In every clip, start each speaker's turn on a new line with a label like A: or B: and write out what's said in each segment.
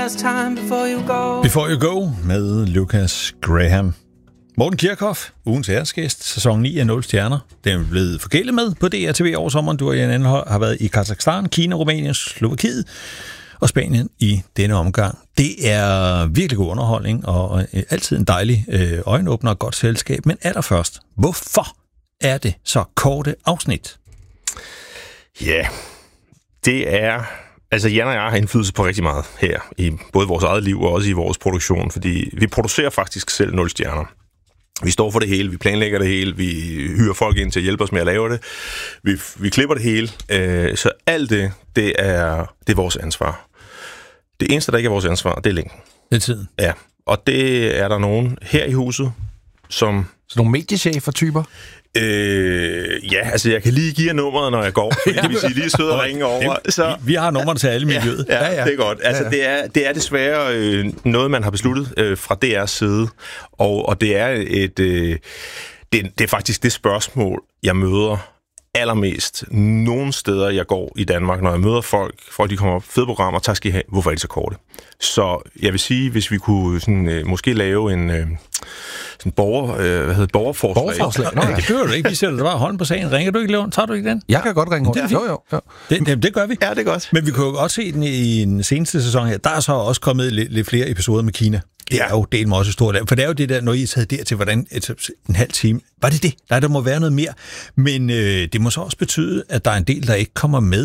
A: last time before you go.
B: Before You Go med Lucas Graham. Morten Kirchhoff, ugens æresgæst, sæson 9 af 0 stjerner. Den er blevet forkælet med på DRTV over sommeren. Du og Jan Anhold har været i Kazakhstan, Kina, Rumænien, Slovakiet og Spanien i denne omgang. Det er virkelig god underholdning og altid en dejlig øjenåbner og godt selskab. Men allerførst, hvorfor er det så korte afsnit?
C: Ja, det er... Altså, Jan og jeg har indflydelse på rigtig meget her, i både vores eget liv og også i vores produktion, fordi vi producerer faktisk selv 0 stjerner. Vi står for det hele, vi planlægger det hele, vi hyrer folk ind til at hjælpe os med at lave det, vi klipper det hele, så alt det er vores ansvar. Det eneste, der ikke er vores ansvar, det er længden.
B: Det er tiden.
C: Ja, og det er der nogen her i huset, som...
D: Så nogle mediechefer-typer?
C: Ja, altså jeg kan lige give jer nummeret, når jeg går. Det vil sige lige søde og ringe over.
B: Så, vi har nummeret til alle miljøet.
C: Ja, det er godt. Altså det er desværre noget, man har besluttet fra DR's side, og det er det er faktisk det spørgsmål, jeg møder allermest nogle steder, jeg går i Danmark, når jeg møder folk de kommer op, fede programmer, tak skal I have, hvorfor er de så korte? Så jeg vil sige, hvis vi kunne sådan, måske lave en borgerforslag.
B: Borgerforslag? Nå, det kører du ikke. Vi sætter dig bare hånden på sagen. Ringer du ikke, Leon? Tager du ikke den?
D: Jeg kan godt ringe. Jo.
B: Det gør vi.
C: Ja, det er godt.
B: Men vi kunne jo godt se den i den seneste sæson her. Der er så også kommet lidt flere episoder med Kina. Det er jo delt med også stort. For det er jo det der, når I er taget dertil, hvordan en halv time. Var det det? Nej, der må være noget mere. Men det må så også betyde, at der er en del, der ikke kommer med.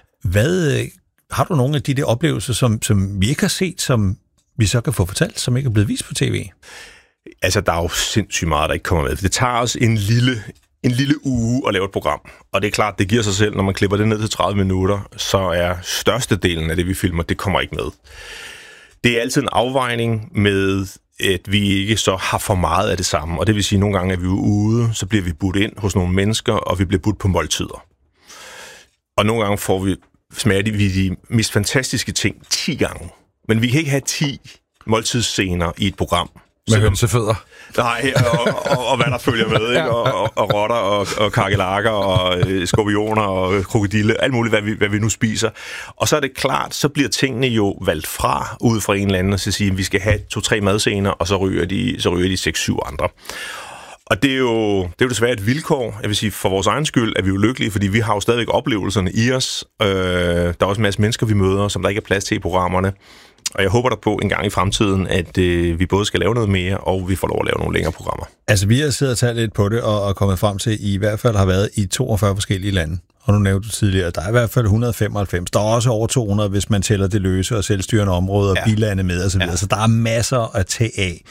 B: Har du nogle af de der oplevelser, som vi ikke har set, som vi så kan få fortalt, som ikke er blevet vist på tv?
C: Altså, der er jo sindssygt meget, der ikke kommer med. Det tager os en lille uge at lave et program. Og det er klart, det giver sig selv, når man klipper det ned til 30 minutter, så er størstedelen af det, vi filmer, det kommer ikke med. Det er altid en afvejning med, at vi ikke så har for meget af det samme. Og det vil sige, at nogle gange er vi ude, så bliver vi budt ind hos nogle mennesker, og vi bliver budt på måltider. Og nogle gange smager vi de mest fantastiske ting 10 gange. Men vi kan ikke have 10 måltidsscener i et program.
D: Med hønsefødder.
C: Nej, og hvad der følger med, ikke? Og rotter, og kakelakker, og skorpioner, og krokodille, alt muligt, hvad vi nu spiser. Og så er det klart, så bliver tingene jo valgt fra, ud fra en eller anden, og så sige, at vi skal have 2-3 madscener, og så ryger de 6-7 andre. Og det er jo desværre et vilkår. Jeg vil sige, for vores egen skyld er vi jo lykkelige, fordi vi har jo stadigvæk oplevelserne i os. Der er også en masse mennesker, vi møder, som der ikke er plads til i programmerne. Og jeg håber der på en gang i fremtiden, at vi både skal lave noget mere, og vi får lov at lave nogle længere programmer.
B: Altså, vi har siddet og talt lidt på det, og kommet frem til, at I hvert fald har været i 42 forskellige lande. Og nu nævnte du tidligere, at der er i hvert fald 195. Der er også over 200, hvis man tæller det løse og selvstyrende områder, og bilande med osv. Så der er masser at tage af.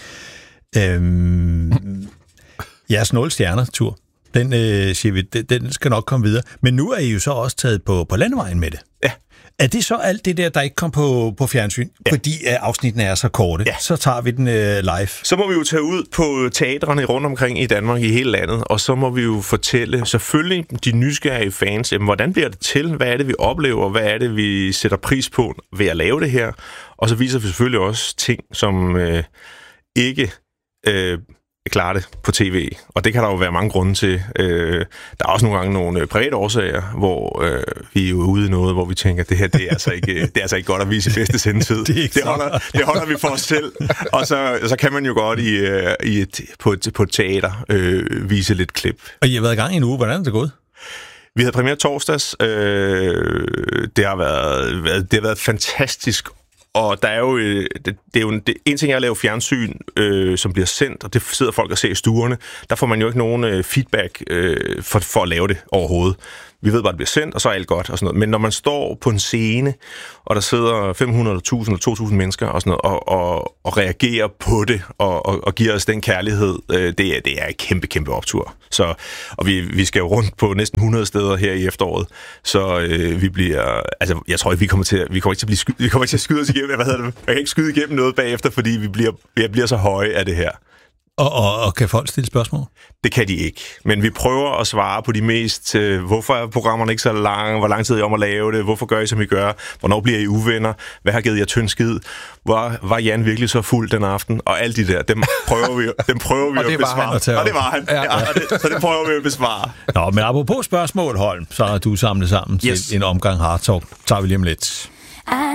B: Jeres 0 stjerner-tur, den siger vi, den skal nok komme videre. Men nu er I jo så også taget på landevejen med det.
C: Ja.
B: Er det så alt det der ikke kom på fjernsyn? Ja. Fordi afsnittene er så korte, så tager vi den live.
C: Så må vi jo tage ud på teatrene rundt omkring i Danmark, i hele landet, og så må vi jo fortælle selvfølgelig de nysgerrige fans, jamen, hvordan bliver det til? Hvad er det, vi oplever? Hvad er det, vi sætter pris på ved at lave det her? Og så viser vi selvfølgelig også ting, som ikke klare det på tv, og det kan der jo være mange grunde til. Der er også nogle gange nogle private årsager, hvor vi er jo ude i noget, hvor vi tænker, at det her, det er altså ikke godt at vise i bedste sendetid. Det holder vi for os selv, og så kan man jo godt på et teater vise lidt klip.
B: Og I har været i gang i en uge. Hvordan er det gået?
C: Vi havde premiere torsdags. Det har været fantastisk. Og der er jo, det er jo en ting, jeg laver fjernsyn, som bliver sendt, og det sidder folk og ser i stuerne. Der får man jo ikke nogen feedback for at lave det overhovedet. Vi ved bare, at det bliver sendt, og så er alt godt og sådan noget. Men når man står på en scene, og der sidder 500, 1000 eller 2000 mennesker og sådan noget, og reagerer på det, og giver os den kærlighed, det er et kæmpe, kæmpe optur. Så, og vi skal jo rundt på næsten 100 steder her i efteråret, så vi bliver, altså jeg tror ikke, vi kommer til at skyde os igennem, jeg kan ikke skyde igennem noget bagefter, fordi vi bliver så høje af det her.
B: Og kan folk stille spørgsmål?
C: Det kan de ikke. Men vi prøver at svare på de mest, hvorfor er programmerne ikke så lange, hvor lang tid er I om at lave det, hvorfor gør I, som I gør, hvornår bliver I uvenner, hvad har givet jer tynd skid, var Jan virkelig så fuld den aften, og alt de der, dem prøver vi at besvare. Og det var han. Så det prøver vi at besvare.
B: Nå, men apropos spørgsmål, Holm, så har du samlet sammen til en omgang Hard Talk. Tager vi lige om lidt.